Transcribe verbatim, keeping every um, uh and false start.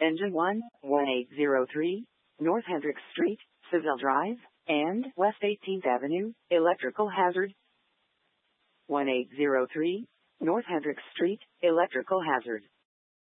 Engine one, one eight zero three, North Hendricks Street, Seville Drive, and West eighteenth Avenue, electrical hazard. one eight zero three, North Hendricks Street, electrical hazard.